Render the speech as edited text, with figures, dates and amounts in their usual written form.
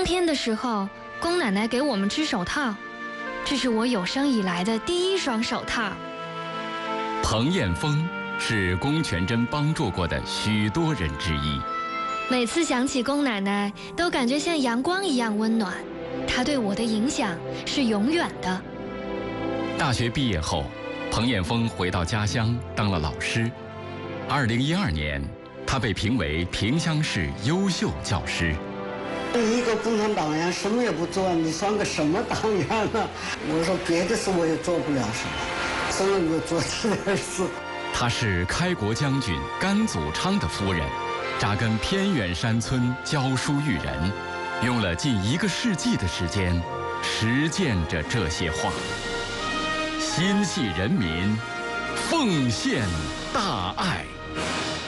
冬天的时候，宫奶奶给我们织手套，这是我有生以来的第一双手套。 彭艳峰是龚全珍帮助过的许多人之一。 每次想起龚奶奶，都感觉像阳光一样温暖。她对我的影响是永远的。 大学毕业后，彭艳峰回到家乡当了老师。2012年，他被评为萍乡市优秀教师。 一个共产党员什么也不做，你算个什么党员呢？我说别的事我也做不了什么，只能够做这点事。 她是开国将军甘祖昌的夫人，扎根偏远山村教书育人，用了近1个世纪的时间，实践着这些话。心系人民，奉献大爱。